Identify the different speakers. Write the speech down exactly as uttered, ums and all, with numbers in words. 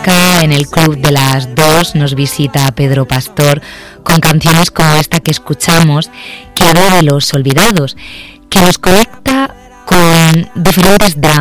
Speaker 1: música, en el Club de las Dos nos visita Pedro Pastor con canciones como esta que escuchamos, que habla de los olvidados, que nos conecta con diferentes dramas